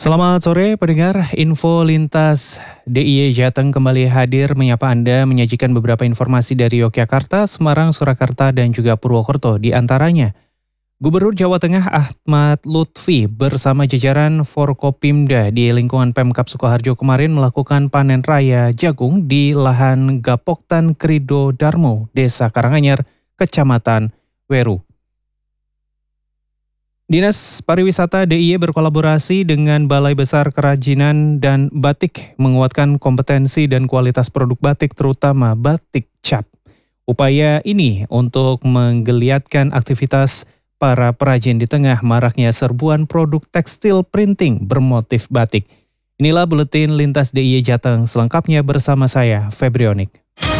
Selamat sore pendengar, info lintas DIY Jateng kembali hadir menyapa Anda menyajikan beberapa informasi dari Yogyakarta, Semarang, Surakarta, dan juga Purwokerto. Di antaranya, Gubernur Jawa Tengah Ahmad Lutfi bersama jajaran Forkopimda di lingkungan Pemkab Sukoharjo kemarin melakukan panen raya jagung di lahan Gapoktan Krido Darmo, Desa Karanganyar, Kecamatan Weru. Dinas Pariwisata DIY berkolaborasi dengan Balai Besar Kerajinan dan Batik menguatkan kompetensi dan kualitas produk batik terutama batik cap. Upaya ini untuk menggeliatkan aktivitas para perajin di tengah maraknya serbuan produk tekstil printing bermotif batik. Inilah buletin lintas DIY Jateng selengkapnya bersama saya, Febrionik.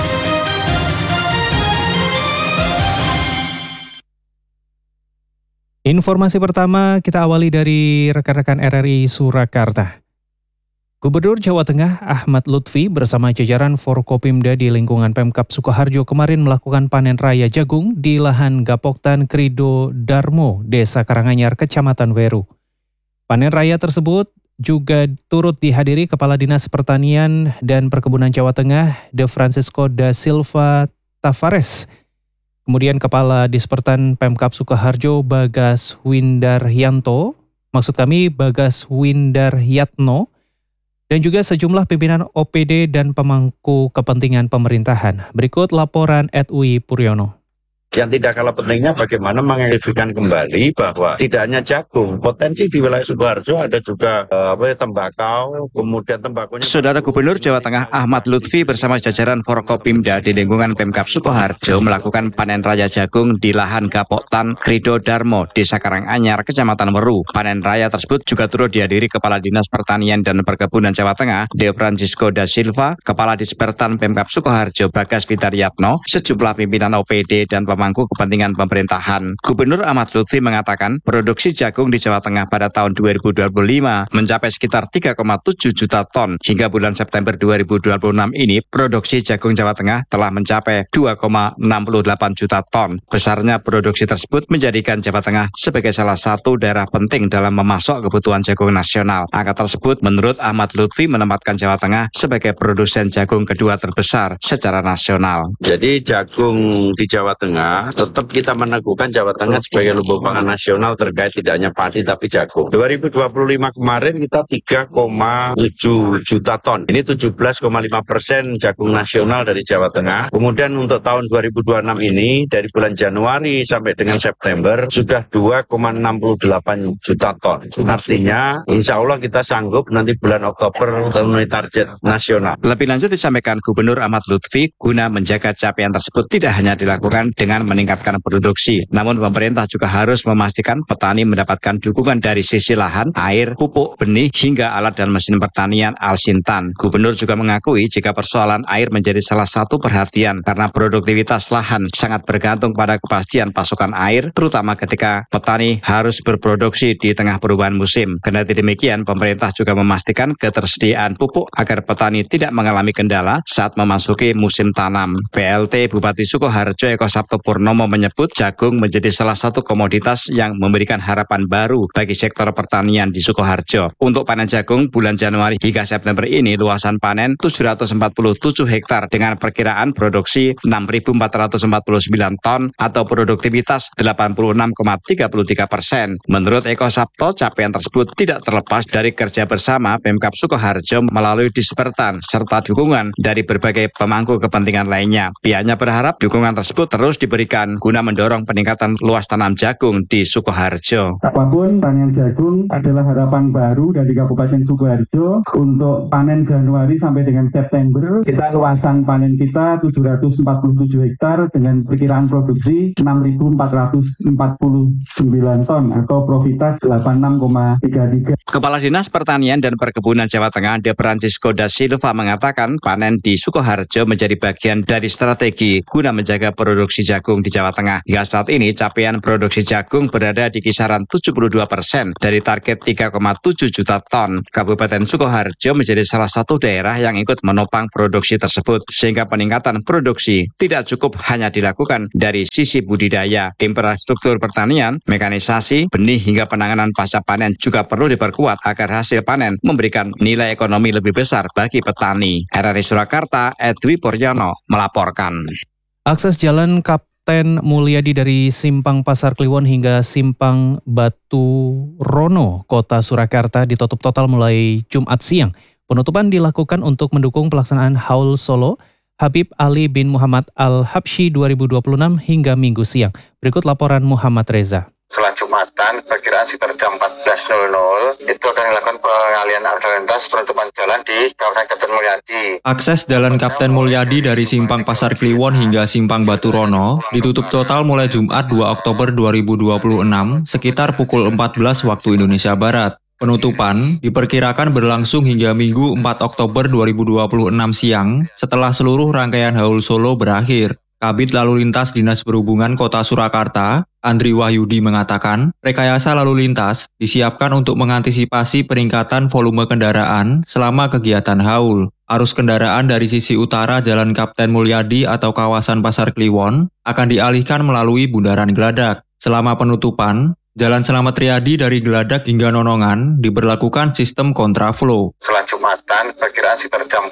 Informasi pertama kita awali dari rekan-rekan RRI Surakarta. Gubernur Jawa Tengah Ahmad Lutfi bersama jajaran Forkopimda di lingkungan Pemkab Sukoharjo kemarin melakukan panen raya jagung di lahan Gapoktan Krido Darmo, Desa Karanganyar, Kecamatan Weru. Panen raya tersebut juga turut dihadiri Kepala Dinas Pertanian dan Perkebunan Jawa Tengah, De Francisco da Silva Tavares. Kemudian Kepala Dispertan Pemkab Sukoharjo Bagas Windaryanto, Bagas Windaryatno, dan juga sejumlah pimpinan OPD dan pemangku kepentingan pemerintahan. Berikut laporan Edwi Puryono. Yang tidak kalah pentingnya bagaimana mengaktifkan kembali bahwa tidak hanya jagung, potensi di wilayah Sukoharjo ada juga tembakau, kemudian tembakunya. Saudara Gubernur Jawa Tengah Ahmad Lutfi bersama jajaran Forkopimda di lingkungan Pemkab Sukoharjo melakukan panen raya jagung di lahan Gapoktan Krido Darmo, Desa Karanganyar, Kecamatan Weru. Panen raya tersebut juga turut dihadiri Kepala Dinas Pertanian dan Perkebunan Jawa Tengah, De Francisco da Silva, Kepala Dispertan Pemkab Sukoharjo Bagas Windaryatno, sejumlah pimpinan OPD dan pemangku kepentingan pemerintahan. Gubernur Ahmad Lutfi mengatakan produksi jagung di Jawa Tengah pada tahun 2025 mencapai sekitar 3,7 juta ton. Hingga bulan September 2026 ini, produksi jagung Jawa Tengah telah mencapai 2,68 juta ton. Besarnya produksi tersebut menjadikan Jawa Tengah sebagai salah satu daerah penting dalam memasok kebutuhan jagung nasional. Angka tersebut menurut Ahmad Lutfi menempatkan Jawa Tengah sebagai produsen jagung kedua terbesar secara nasional. Jadi jagung di Jawa Tengah tetap kita meneguhkan Jawa Tengah sebagai lumbung pangan nasional terkait tidak hanya padi tapi jagung. 2025 kemarin kita 3,7 juta ton. Ini 17,5% jagung nasional dari Jawa Tengah. Kemudian untuk tahun 2026 ini dari bulan Januari sampai dengan September sudah 2,68 juta ton. Artinya insya Allah kita sanggup nanti bulan Oktober memenuhi target nasional. Lebih lanjut disampaikan Gubernur Ahmad Lutfi, guna menjaga capaian tersebut tidak hanya dilakukan dengan meningkatkan produksi, namun pemerintah juga harus memastikan petani mendapatkan dukungan dari sisi lahan, air, pupuk, benih, hingga alat dan mesin pertanian Al-Sintan. Gubernur juga mengakui jika persoalan air menjadi salah satu perhatian karena produktivitas lahan sangat bergantung pada kepastian pasokan air, terutama ketika petani harus berproduksi di tengah perubahan musim. Kendati demikian, pemerintah juga memastikan ketersediaan pupuk agar petani tidak mengalami kendala saat memasuki musim tanam. PLT Bupati Sukoharjo Eko Sabto Purnomo menyebut jagung menjadi salah satu komoditas yang memberikan harapan baru bagi sektor pertanian di Sukoharjo. Untuk panen jagung bulan Januari hingga September ini luasan panen 747 hektar dengan perkiraan produksi 6.449 ton atau produktivitas 86,33%. Menurut Eko Sabto, capaian tersebut tidak terlepas dari kerja bersama Pemkab Sukoharjo melalui Dispertan serta dukungan dari berbagai pemangku kepentingan lainnya. Pihaknya berharap dukungan tersebut terus diberikan guna mendorong peningkatan luas tanam jagung di Sukoharjo. Apapun panen jagung adalah harapan baru dari Kabupaten Sukoharjo. Untuk panen Januari sampai dengan September, luasan panen kita 747 hektar dengan perkiraan produksi 6.449 ton atau profitas 86,33. Kepala Dinas Pertanian dan Perkebunan Jawa Tengah De Francisco da Silva mengatakan panen di Sukoharjo menjadi bagian dari strategi guna menjaga produksi jagung jagung di Jawa Tengah. Hingga saat ini capaian produksi jagung berada di kisaran 72% dari target 3,7 juta ton. Kabupaten Sukoharjo menjadi salah satu daerah yang ikut menopang produksi tersebut, sehingga peningkatan produksi tidak cukup hanya dilakukan dari sisi budidaya. Infrastruktur pertanian, mekanisasi, benih hingga penanganan pasca panen juga perlu diperkuat agar hasil panen memberikan nilai ekonomi lebih besar bagi petani. RRI Surakarta, Edwi Puryono melaporkan. Akses jalan Kapten Mulyadi dari Simpang Pasar Kliwon hingga Simpang Batu Rono, Kota Surakarta ditutup total mulai Jumat siang. Penutupan dilakukan untuk mendukung pelaksanaan Haul Solo Habib Ali bin Muhammad Al-Habsyi 2026 hingga Minggu siang. Berikut laporan Muhammad Reza. Setelah Jumatan, perkiraan sekitar jam 14.00 itu akan dilakukan pengalihan arus lalu lintas penutupan jalan di kawasan Kapten Mulyadi. Akses Jalan Kapten Mulyadi dari Simpang Pasar Kliwon hingga Simpang Batu Rono ditutup total mulai Jumat 2 Oktober 2026 sekitar pukul 14 waktu Indonesia Barat. Penutupan diperkirakan berlangsung hingga Minggu 4 Oktober 2026 siang setelah seluruh rangkaian Haul Solo berakhir. Kabid Lalu Lintas Dinas Perhubungan Kota Surakarta, Andri Wahyudi mengatakan, rekayasa lalu lintas disiapkan untuk mengantisipasi peningkatan volume kendaraan selama kegiatan haul. Arus kendaraan dari sisi utara Jalan Kapten Mulyadi atau kawasan Pasar Kliwon akan dialihkan melalui Bundaran Geladak. Selama penutupan, Jalan Selamat Riyadi dari Geladak hingga Nonongan diberlakukan sistem kontraflow. Setelah Jumatan, perkiraan sekitar jam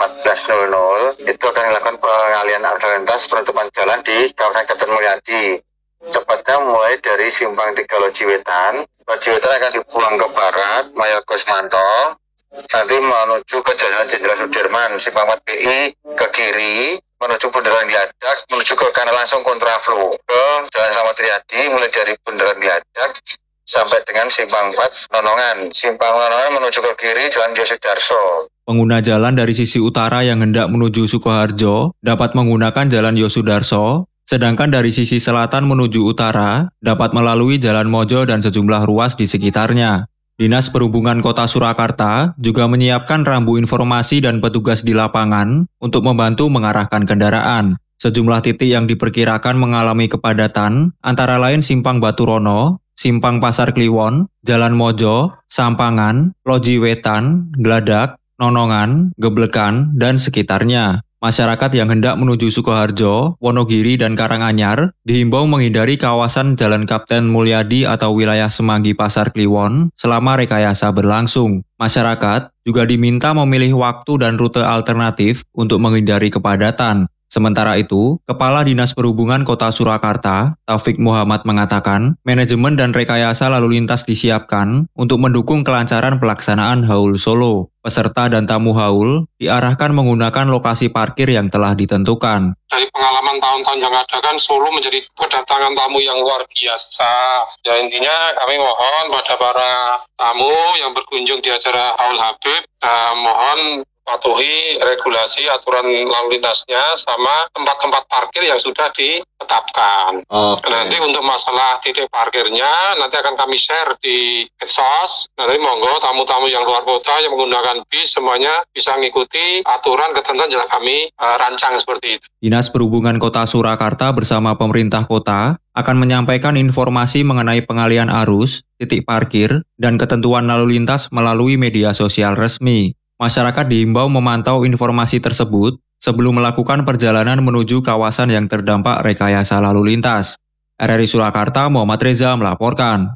14.00 itu akan dilakukan pengalihan arus lalu lintas penutupan jalan di kawasan Kapten Mulyadi. Tepatnya mulai dari Simpang 3 Lojiwetan. Lojiwetan akan dibuang ke barat, Mayor Kosmanto, nanti menuju ke Jalan Jenderal Sudirman, Simpang 4 PI ke kiri, menuju Bundaran Geladak, menuju ke kanan langsung kontraflow ke Jalan Selamat Riyadi, mulai dari Bundaran Geladak sampai dengan Simpang 4 Nonongan. Simpang Nonongan menuju ke kiri Jalan Yosudarso. Pengguna jalan dari sisi utara yang hendak menuju Sukoharjo dapat menggunakan Jalan Yosudarso, sedangkan dari sisi selatan menuju utara dapat melalui Jalan Mojo dan sejumlah ruas di sekitarnya. Dinas Perhubungan Kota Surakarta juga menyiapkan rambu informasi dan petugas di lapangan untuk membantu mengarahkan kendaraan. Sejumlah titik yang diperkirakan mengalami kepadatan antara lain Simpang Batu Rono, Simpang Pasar Kliwon, Jalan Mojo, Sampangan, Lojiwetan, Geladak, Nonongan, Geblekan, dan sekitarnya. Masyarakat yang hendak menuju Sukoharjo, Wonogiri, dan Karanganyar dihimbau menghindari kawasan Jalan Kapten Mulyadi atau wilayah Semanggi Pasar Kliwon selama rekayasa berlangsung. Masyarakat juga diminta memilih waktu dan rute alternatif untuk menghindari kepadatan. Sementara itu, Kepala Dinas Perhubungan Kota Surakarta, Taufik Muhammad mengatakan, manajemen dan rekayasa lalu lintas disiapkan untuk mendukung kelancaran pelaksanaan Haul Solo. Peserta dan tamu haul diarahkan menggunakan lokasi parkir yang telah ditentukan. Dari pengalaman tahun-tahun yang ada kan Solo menjadi kedatangan tamu yang luar biasa. Ya intinya kami mohon pada para tamu yang berkunjung di acara Haul Habib, mohon patuhi regulasi aturan lalu lintasnya sama tempat-tempat parkir yang sudah ditetapkan. Nanti untuk masalah titik parkirnya nanti akan kami share di medsos. Nanti monggo tamu-tamu yang luar kota yang menggunakan bis semuanya bisa mengikuti aturan ketentuan yang kami rancang seperti itu. Dinas Perhubungan Kota Surakarta bersama pemerintah kota akan menyampaikan informasi mengenai pengalihan arus, titik parkir, dan ketentuan lalu lintas melalui media sosial resmi. Masyarakat diimbau memantau informasi tersebut sebelum melakukan perjalanan menuju kawasan yang terdampak rekayasa lalu lintas. RRI Surakarta, Muhammad Reza melaporkan.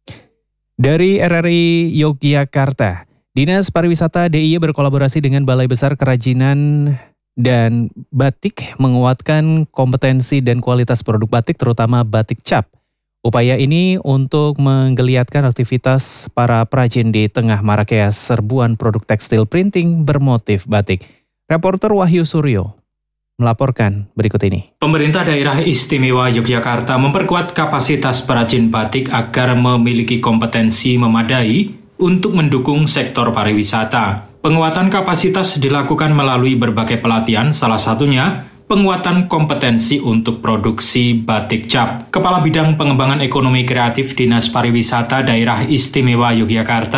Dari RRI Yogyakarta, Dinas Pariwisata DIY berkolaborasi dengan Balai Besar Kerajinan dan Batik menguatkan kompetensi dan kualitas produk batik terutama batik cap. Upaya ini untuk menggeliatkan aktivitas para perajin di tengah maraknya serbuan produk tekstil printing bermotif batik. Reporter Wahyu Suryo melaporkan berikut ini. Pemerintah Daerah Istimewa Yogyakarta memperkuat kapasitas perajin batik agar memiliki kompetensi memadai untuk mendukung sektor pariwisata. Penguatan kapasitas dilakukan melalui berbagai pelatihan, salah satunya penguatan kompetensi untuk produksi batik cap. Kepala Bidang Pengembangan Ekonomi Kreatif Dinas Pariwisata Daerah Istimewa Yogyakarta,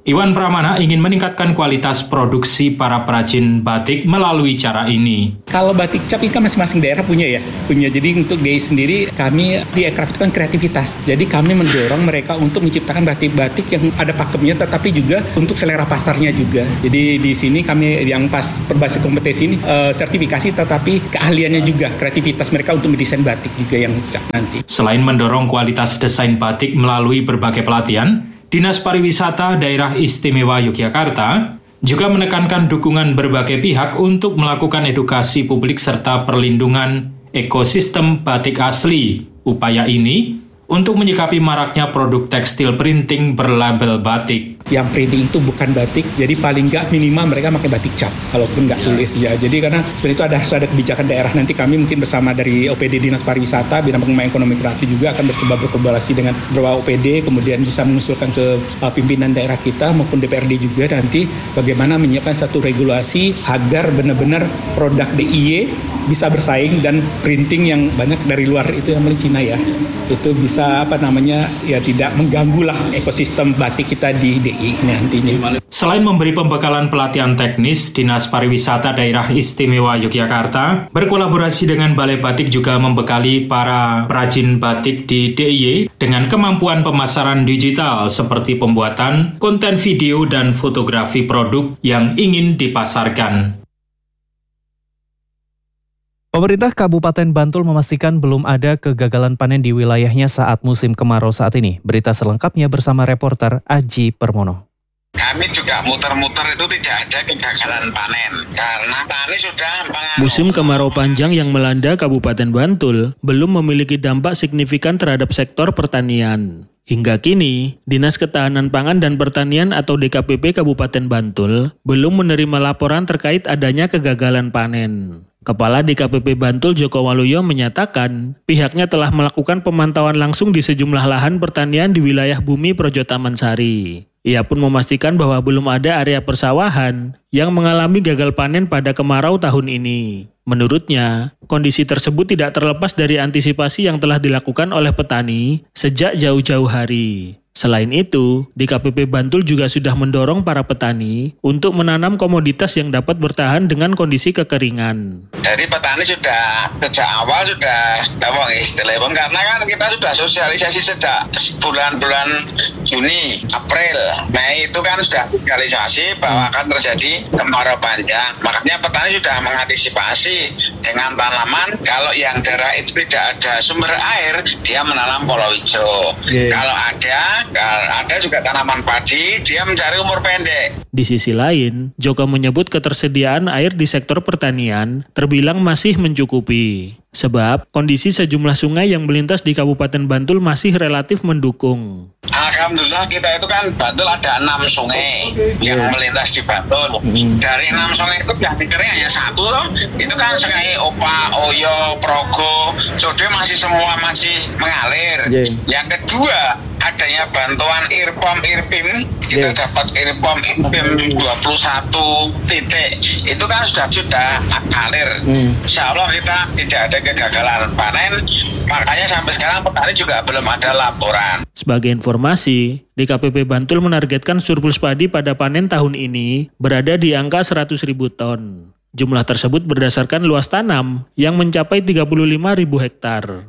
Iwan Pramana ingin meningkatkan kualitas produksi para perajin batik melalui cara ini. Kalau batik cap ini kan masing-masing daerah punya. Jadi untuk DI sendiri kami di Aircraft itu kan kreativitas. Jadi kami mendorong mereka untuk menciptakan batik-batik yang ada pakemnya tetapi juga untuk selera pasarnya juga. Jadi di sini kami yang pas berbasis kompetensi ini sertifikasi tetapi keahliannya juga kreativitas mereka untuk mendesain batik juga yang cap nanti. Selain mendorong kualitas desain batik melalui berbagai pelatihan, Dinas Pariwisata Daerah Istimewa Yogyakarta juga menekankan dukungan berbagai pihak untuk melakukan edukasi publik serta perlindungan ekosistem batik asli. Upaya ini untuk menyikapi maraknya produk tekstil printing berlabel batik. Yang printing itu bukan batik, jadi paling nggak minimal mereka pakai batik cap, kalaupun nggak tulis ya. Jadi karena sebenarnya itu harus ada kebijakan daerah. Nanti kami mungkin bersama dari OPD Dinas Pariwisata, Bidang Pengembangan Ekonomi Kreatif juga akan berkolaborasi dengan beberapa OPD, kemudian bisa mengusulkan ke pimpinan daerah kita maupun DPRD juga nanti bagaimana menyiapkan satu regulasi agar benar-benar produk DIY bisa bersaing dan printing yang banyak dari luar itu yang paling Cina ya. Itu bisa tidak mengganggu lah ekosistem batik kita di DI nantinya. Selain memberi pembekalan pelatihan teknis, Dinas Pariwisata Daerah Istimewa Yogyakarta berkolaborasi dengan Balai Batik juga membekali para perajin batik di DIY dengan kemampuan pemasaran digital seperti pembuatan konten video dan fotografi produk yang ingin dipasarkan. Pemerintah Kabupaten Bantul memastikan belum ada kegagalan panen di wilayahnya saat musim kemarau saat ini. Berita selengkapnya bersama reporter Aji Permono. Kami juga muter-muter itu tidak ada kegagalan panen karena tani sudah Musim kemarau panjang yang melanda Kabupaten Bantul belum memiliki dampak signifikan terhadap sektor pertanian. Hingga kini, Dinas Ketahanan Pangan dan Pertanian atau DKPP Kabupaten Bantul belum menerima laporan terkait adanya kegagalan panen. Kepala DKPP Bantul Joko Waluyo menyatakan pihaknya telah melakukan pemantauan langsung di sejumlah lahan pertanian di wilayah Bumi Projo Taman Sari. Ia pun memastikan bahwa belum ada area persawahan yang mengalami gagal panen pada kemarau tahun ini. Menurutnya, kondisi tersebut tidak terlepas dari antisipasi yang telah dilakukan oleh petani sejak jauh-jauh hari. Selain itu, DKPP Bantul juga sudah mendorong para petani untuk menanam komoditas yang dapat bertahan dengan kondisi kekeringan. Jadi petani sudah sejak awal sudah telepon karena kan kita sudah sosialisasi sejak bulan-bulan Juni, April, Mei itu kan sudah sosialisasi bahwa akan terjadi kemarau panjang. Makanya petani sudah mengantisipasi dengan tanaman kalau yang daerah itu tidak ada sumber air, dia menanam palawija. Kalau ada juga tanaman padi, dia mencari umur pendek. Di sisi lain, Joko menyebut ketersediaan air di sektor pertanian terbilang masih mencukupi. Sebab kondisi sejumlah sungai yang melintas di Kabupaten Bantul masih relatif mendukung. Alhamdulillah kita itu kan Bantul ada 6 sungai yang melintas di Bantul. Dari 6 sungai itu yang kering hanya 1 loh. Itu kan sungai Opa, Oyo, Progo, Sode masih mengalir. Yang kedua adanya bantuan IRPOM, kita dapat IRPOM 21 titik. Itu kan sudah mengalir. Insya Allah kita tidak ada kegagalan panen, makanya sampai sekarang petani juga belum ada laporan. Sebagai informasi, DKPP Bantul menargetkan surplus padi pada panen tahun ini berada di angka 100.000 ton. Jumlah tersebut berdasarkan luas tanam yang mencapai 35.000 hektar.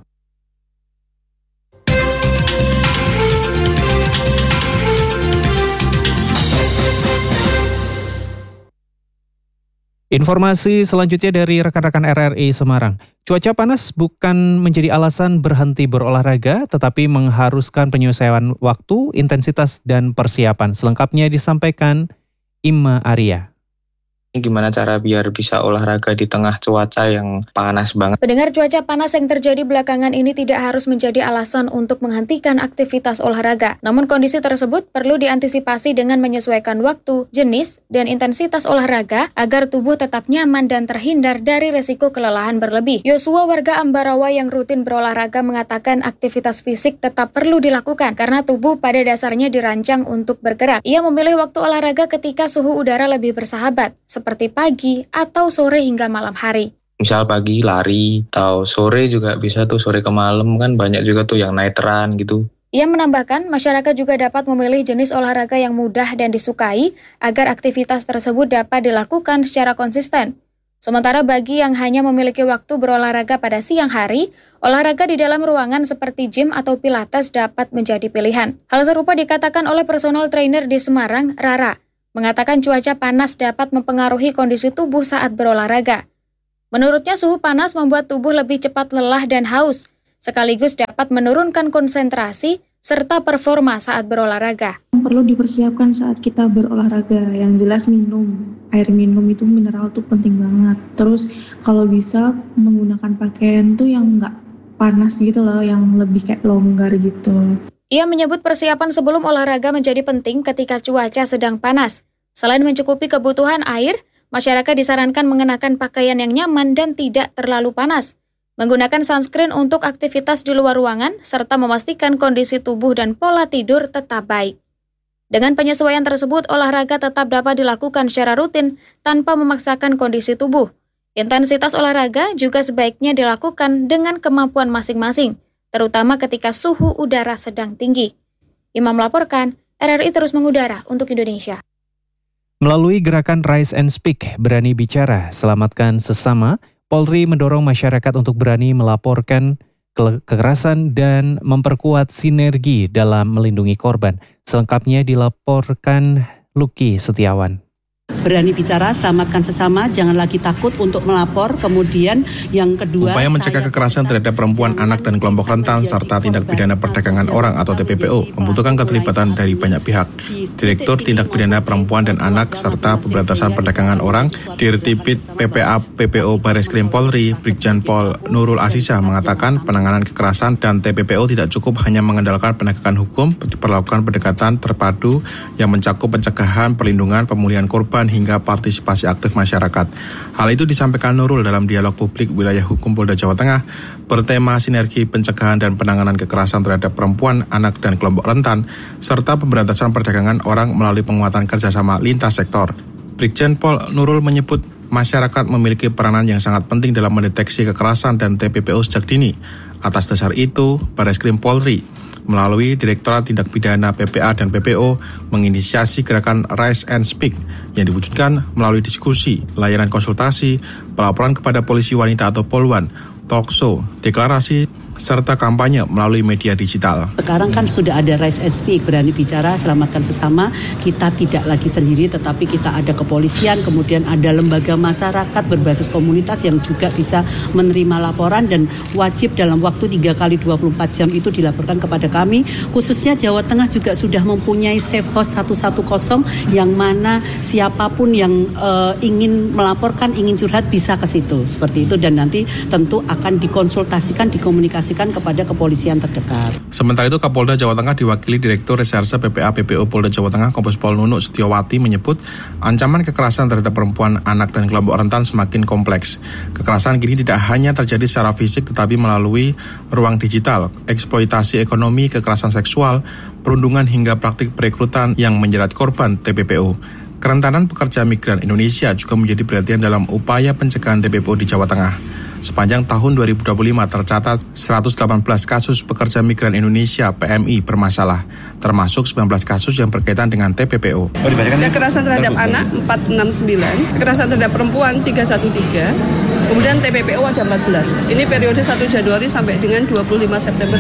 Informasi selanjutnya dari rekan-rekan RRI Semarang. Cuaca panas bukan menjadi alasan berhenti berolahraga, tetapi mengharuskan penyesuaian waktu, intensitas, dan persiapan. Selengkapnya disampaikan Ima Arya. Gimana cara biar bisa olahraga di tengah cuaca yang panas banget. Pendengar, cuaca panas yang terjadi belakangan ini tidak harus menjadi alasan untuk menghentikan aktivitas olahraga. Namun kondisi tersebut perlu diantisipasi dengan menyesuaikan waktu, jenis, dan intensitas olahraga agar tubuh tetap nyaman dan terhindar dari resiko kelelahan berlebih. Yosua, warga Ambarawa yang rutin berolahraga, mengatakan aktivitas fisik tetap perlu dilakukan karena tubuh pada dasarnya dirancang untuk bergerak. Ia memilih waktu olahraga ketika suhu udara lebih bersahabat, seperti pagi atau sore hingga malam hari. Misal pagi lari, atau sore juga bisa tuh, sore ke malam kan banyak juga tuh yang night run gitu. Ia menambahkan, masyarakat juga dapat memilih jenis olahraga yang mudah dan disukai agar aktivitas tersebut dapat dilakukan secara konsisten. Sementara bagi yang hanya memiliki waktu berolahraga pada siang hari, olahraga di dalam ruangan seperti gym atau pilates dapat menjadi pilihan. Hal serupa dikatakan oleh personal trainer di Semarang, Rara, mengatakan cuaca panas dapat mempengaruhi kondisi tubuh saat berolahraga. Menurutnya, suhu panas membuat tubuh lebih cepat lelah dan haus, sekaligus dapat menurunkan konsentrasi serta performa saat berolahraga. Perlu dipersiapkan saat kita berolahraga, yang jelas minum. Air minum itu mineral tuh penting banget. Terus kalau bisa menggunakan pakaian tuh yang nggak panas gitu loh, yang lebih kayak longgar gitu. Ia menyebut persiapan sebelum olahraga menjadi penting ketika cuaca sedang panas. Selain mencukupi kebutuhan air, masyarakat disarankan mengenakan pakaian yang nyaman dan tidak terlalu panas, menggunakan sunscreen untuk aktivitas di luar ruangan, serta memastikan kondisi tubuh dan pola tidur tetap baik. Dengan penyesuaian tersebut, olahraga tetap dapat dilakukan secara rutin tanpa memaksakan kondisi tubuh. Intensitas olahraga juga sebaiknya dilakukan dengan kemampuan masing-masing, terutama ketika suhu udara sedang tinggi. Imam melaporkan, RRI terus mengudara untuk Indonesia. Melalui gerakan Rise and Speak, berani bicara, selamatkan sesama, Polri mendorong masyarakat untuk berani melaporkan kekerasan dan memperkuat sinergi dalam melindungi korban. Selengkapnya dilaporkan Lucky Setiawan. Berani bicara, selamatkan sesama, jangan lagi takut untuk melapor. Kemudian yang kedua, upaya mencegah kekerasan terhadap perempuan, anak, dan kelompok rentan, serta tindak pidana perdagangan orang atau TPPO membutuhkan keterlibatan dari banyak pihak. Direktur Tindak Pidana Perempuan dan Anak serta Pemberantasan Perdagangan Orang, Dirtipid PPA PPO Bareskrim Polri, Brigjen Pol Nurul Asisah mengatakan penanganan kekerasan dan TPPO tidak cukup hanya mengandalkan penegakan hukum, diperlakukan pendekatan terpadu yang mencakup pencegahan, perlindungan, pemulihan korban, hingga partisipasi aktif masyarakat. Hal itu disampaikan Nurul dalam dialog publik wilayah hukum Polda Jawa Tengah bertema sinergi pencegahan dan penanganan kekerasan terhadap perempuan, anak, dan kelompok rentan, serta pemberantasan perdagangan orang melalui penguatan kerjasama lintas sektor. Brigjen Pol Nurul menyebut masyarakat memiliki peranan yang sangat penting dalam mendeteksi kekerasan dan TPPO sejak dini. Atas dasar itu, Bareskrim Polri melalui Direktorat Tindak Pidana PPA dan PPO menginisiasi gerakan Rise and Speak yang diwujudkan melalui diskusi, layanan konsultasi, pelaporan kepada polisi wanita atau Polwan, talkshow, deklarasi, serta kampanye melalui media digital. Sekarang kan sudah ada Rise and Speak, berani bicara, selamatkan sesama. Kita tidak lagi sendiri, tetapi kita ada kepolisian, kemudian ada lembaga masyarakat berbasis komunitas yang juga bisa menerima laporan dan wajib dalam waktu 3 kali 24 jam itu dilaporkan kepada kami. Khususnya Jawa Tengah juga sudah mempunyai Safe House 110 yang mana siapapun yang ingin melaporkan, ingin curhat bisa ke situ. Seperti itu, dan nanti tentu akan dikonsultasikan, dikomunikasikan kepada kepolisian terdekat. Sementara itu, Kapolda Jawa Tengah diwakili Direktur Reserse PPA PPO Polda Jawa Tengah Kombes Pol Nunuk Setiawati menyebut ancaman kekerasan terhadap perempuan, anak, dan kelompok rentan semakin kompleks. Kekerasan kini tidak hanya terjadi secara fisik tetapi melalui ruang digital, eksploitasi ekonomi, kekerasan seksual, perundungan hingga praktik perekrutan yang menjerat korban TPPO. Kerentanan pekerja migran Indonesia juga menjadi perhatian dalam upaya pencegahan TPPO di Jawa Tengah. Sepanjang tahun 2025 tercatat 118 kasus pekerja migran Indonesia PMI bermasalah, termasuk 19 kasus yang berkaitan dengan TPPO. Kekerasan terhadap anak 469, kekerasan terhadap perempuan 313, kemudian TPPO ada 14. Ini periode 1 Januari sampai dengan 25 September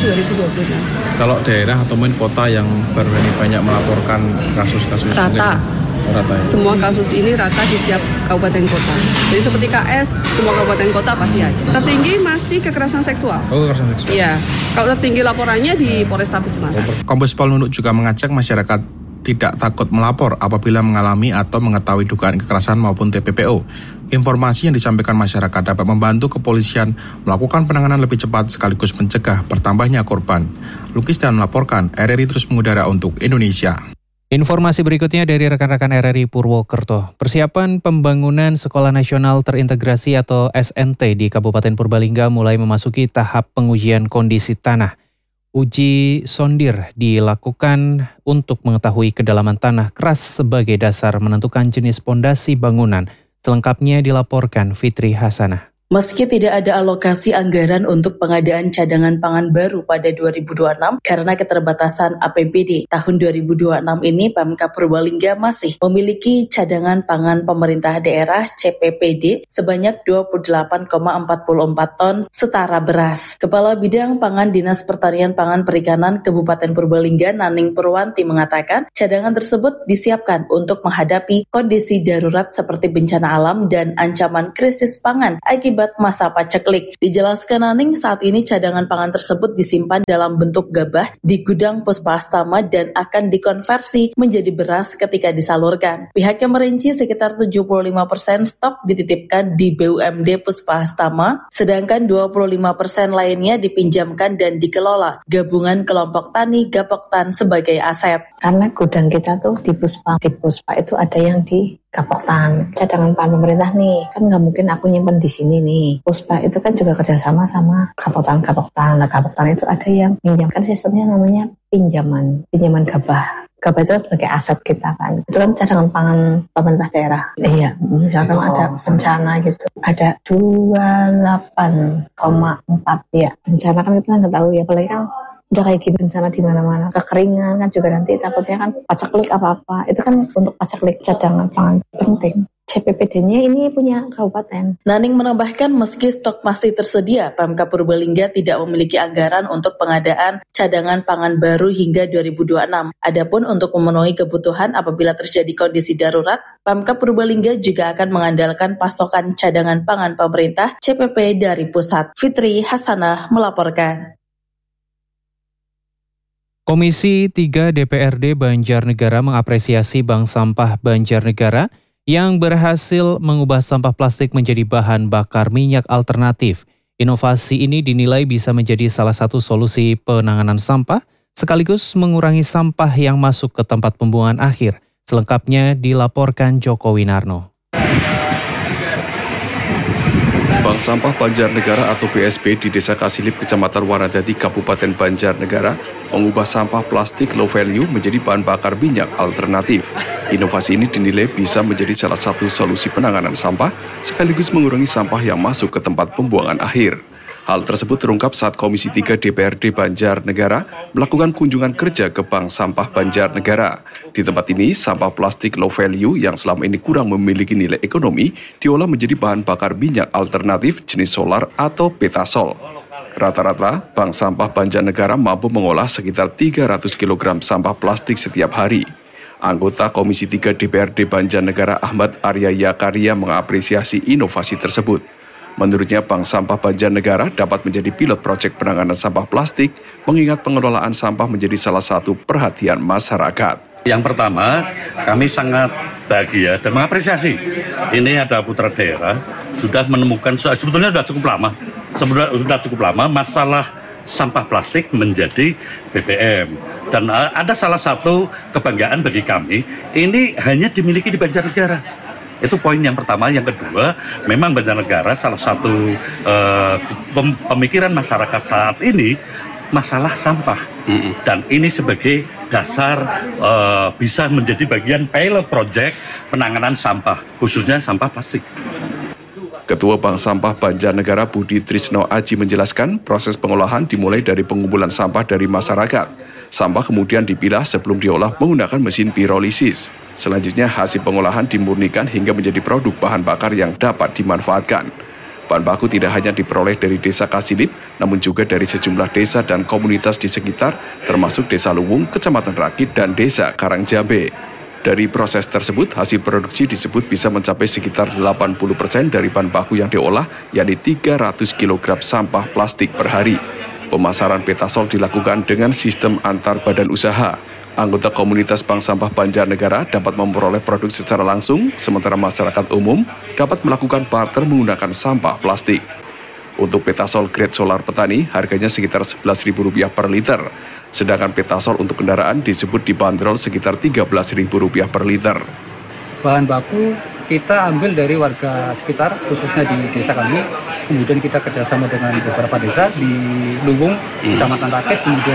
2026. Kalau daerah atau mungkin kota yang baru ini banyak melaporkan kasus-kasus rata. Rata ya? Semua kasus ini rata di setiap kabupaten kota. Jadi seperti KS, semua kabupaten kota pasti ada. Tertinggi masih kekerasan seksual. Oh, kekerasan seksual. Iya. Kalau tertinggi laporannya di Polrestabes Semarang. Kombes Pol Nunuk juga mengajak masyarakat tidak takut melapor apabila mengalami atau mengetahui dugaan kekerasan maupun TPPO. Informasi yang disampaikan masyarakat dapat membantu kepolisian melakukan penanganan lebih cepat sekaligus mencegah bertambahnya korban. Lukis dan melaporkan, RRI terus mengudara untuk Indonesia. Informasi berikutnya dari rekan-rekan RRI Purwokerto. Persiapan pembangunan Sekolah Nasional Terintegrasi atau SNT di Kabupaten Purbalingga mulai memasuki tahap pengujian kondisi tanah. Uji sondir dilakukan untuk mengetahui kedalaman tanah keras sebagai dasar menentukan jenis pondasi bangunan. Selengkapnya dilaporkan Fitri Hasanah. Meski tidak ada alokasi anggaran untuk pengadaan cadangan pangan baru pada 2026 karena keterbatasan APBD, tahun 2026 ini Pemkab Purbalingga masih memiliki cadangan pangan pemerintah daerah CPPD sebanyak 28,44 ton setara beras. Kepala Bidang Pangan Dinas Pertanian Pangan Perikanan Kabupaten Purbalingga Naning Purwanti mengatakan cadangan tersebut disiapkan untuk menghadapi kondisi darurat seperti bencana alam dan ancaman krisis pangan akibat masa paceklik. Dijelaskan Naning, saat ini cadangan pangan tersebut disimpan dalam bentuk gabah di gudang Puspastama dan akan dikonversi menjadi beras ketika disalurkan. Pihaknya merinci sekitar 75% stok dititipkan di BUMD Puspastama, sedangkan 25% lainnya dipinjamkan dan dikelola Gabungan Kelompok Tani Gapoktan sebagai aset. Karena gudang kita tuh di Puspa itu ada yang di Gapoktan, cadangan pangan pemerintah nih, kan nggak mungkin aku nyimpen di sini nih. Puspa itu kan juga kerjasama sama Gapoktan. Nah, Gapoktan itu ada yang pinjamkan, sistemnya namanya pinjaman gabah. Gabah itu sebagai aset kita kan. Itu kan cadangan pangan pemerintah daerah. Iya, misalkan ada bencana gitu, ada 28,4 ya. Bencana kan kita nggak tahu ya, apalagi kan udah kayak gitu bencana di mana-mana, kekeringan kan juga nanti takutnya kan paceklik apa-apa, itu kan untuk paceklik cadangan pangan penting. CPPD-nya ini punya kabupaten. Naning menambahkan meski stok masih tersedia, Pemkab Purbalingga tidak memiliki anggaran untuk pengadaan cadangan pangan baru hingga 2026. Adapun untuk memenuhi kebutuhan apabila terjadi kondisi darurat, Pemkab Purbalingga juga akan mengandalkan pasokan cadangan pangan pemerintah CPP dari pusat. Fitri Hasanah melaporkan. Komisi 3 DPRD Banjarnegara mengapresiasi Bank Sampah Banjarnegara yang berhasil mengubah sampah plastik menjadi bahan bakar minyak alternatif. Inovasi ini dinilai bisa menjadi salah satu solusi penanganan sampah, sekaligus mengurangi sampah yang masuk ke tempat pembuangan akhir. Selengkapnya dilaporkan Joko Winarno. Bank Sampah Banjarnegara atau BSB di Desa Kasilip, Kecamatan Wanadadi, Kabupaten Banjarnegara mengubah sampah plastik low value menjadi bahan bakar minyak alternatif. Inovasi ini dinilai bisa menjadi salah satu solusi penanganan sampah sekaligus mengurangi sampah yang masuk ke tempat pembuangan akhir. Hal tersebut terungkap saat Komisi 3 DPRD Banjarnegara melakukan kunjungan kerja ke Bank Sampah Banjarnegara. Di tempat ini, sampah plastik low value yang selama ini kurang memiliki nilai ekonomi diolah menjadi bahan bakar minyak alternatif jenis solar atau petasol. Rata-rata, Bank Sampah Banjarnegara mampu mengolah sekitar 300 kg sampah plastik setiap hari. Anggota Komisi 3 DPRD Banjarnegara Ahmad Arya Yakaria mengapresiasi inovasi tersebut. Menurutnya, Bank Sampah Banjarnegara dapat menjadi pilot proyek penanganan sampah plastik, mengingat pengelolaan sampah menjadi salah satu perhatian masyarakat. Yang pertama, kami sangat bahagia dan mengapresiasi. Ini ada putra daerah sudah menemukan, sebetulnya sudah cukup lama masalah sampah plastik menjadi BBM. Dan ada salah satu kebanggaan bagi kami, ini hanya dimiliki di Banjarnegara. Itu poin yang pertama. Yang kedua, memang Banjarnegara salah satu pemikiran masyarakat saat ini masalah sampah. Dan ini sebagai dasar bisa menjadi bagian pilot project penanganan sampah, khususnya sampah plastik. Ketua Bank Sampah Banjarnegara Budi Trisno Aji menjelaskan proses pengolahan dimulai dari pengumpulan sampah dari masyarakat. Sampah kemudian dipilah sebelum diolah menggunakan mesin pirolisis. Selanjutnya hasil pengolahan dimurnikan hingga menjadi produk bahan bakar yang dapat dimanfaatkan. Bahan baku tidak hanya diperoleh dari Desa Kasilip, namun juga dari sejumlah desa dan komunitas di sekitar, termasuk Desa Luwung, Kecamatan Rakit, dan Desa Karangjambe. Dari proses tersebut, hasil produksi disebut bisa mencapai sekitar 80% dari bahan baku yang diolah, yakni 300 kg sampah plastik per hari. Pemasaran petasol dilakukan dengan sistem antar badan usaha. Anggota komunitas Bank Sampah Banjarnegara dapat memperoleh produk secara langsung, sementara masyarakat umum dapat melakukan barter menggunakan sampah plastik. Untuk petasol grade solar petani, harganya sekitar Rp11.000 per liter. Sedangkan petasol untuk kendaraan disebut dibanderol sekitar Rp13.000 per liter. Bahan baku kita ambil dari warga sekitar, khususnya di desa kami. Kemudian kita kerjasama dengan beberapa desa di Luwung, Kecamatan Rakit, kemudian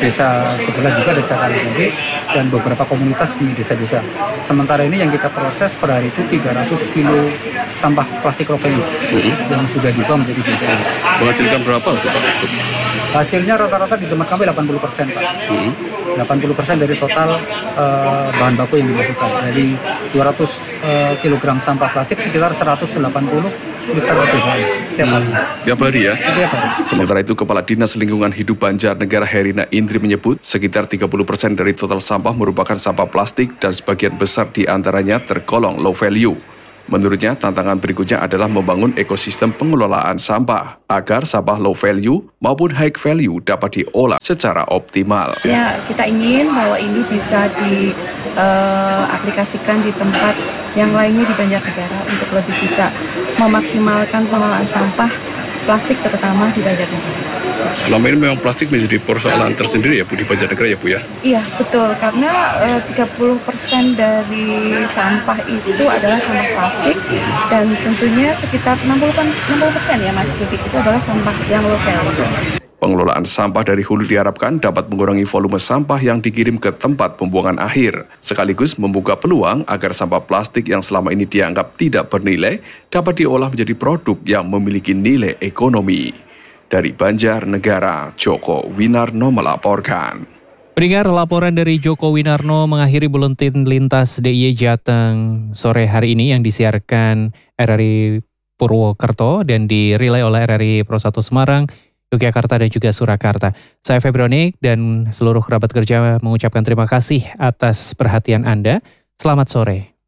desa sebelah juga, desa Kalijati, dan beberapa komunitas di desa-desa. Sementara ini yang kita proses per hari itu 300 kilo sampah plastik roofing yang sudah dibuang menjadi BPN. Menghasilkan berapa untuk Pak? Hasilnya rata-rata di tempat kami 80% Pak. 80% dari total bahan baku yang dibutuhkan. Dari 200 kg sampah plastik sekitar 180 liter BPN setiap hari. Tiap hari ya? Setiap hari. Sementara itu, Kepala Dinas Lingkungan Hidup Banjarnegara Herina Indri menyebut sekitar 30% dari total sampah merupakan sampah plastik dan sebagian besar di antaranya tergolong low value. Menurutnya, tantangan berikutnya adalah membangun ekosistem pengelolaan sampah agar sampah low value maupun high value dapat diolah secara optimal. Ya, kita ingin bahwa ini bisa diaplikasikan di tempat yang lainnya di Banjarnegara untuk lebih bisa memaksimalkan pengelolaan sampah plastik terutama di Banjarnegara. Selama ini memang plastik menjadi persoalan tersendiri ya Bu di Banjarnegara ya Bu ya? Iya betul, karena 30% dari sampah itu adalah sampah plastik dan tentunya sekitar 60% ya Mas Budi itu adalah sampah yang low value. Pengelolaan sampah dari hulu diharapkan dapat mengurangi volume sampah yang dikirim ke tempat pembuangan akhir, sekaligus membuka peluang agar sampah plastik yang selama ini dianggap tidak bernilai dapat diolah menjadi produk yang memiliki nilai ekonomi. Dari Banjarnegara, Joko Winarno melaporkan. Pendengar, laporan dari Joko Winarno mengakhiri buletin lintas DIY Jateng sore hari ini yang disiarkan RRI Purwokerto dan dirilai oleh RRI Pro 1 Semarang, Yogyakarta dan juga Surakarta. Saya Febronic dan seluruh kerabat kerja mengucapkan terima kasih atas perhatian Anda. Selamat sore.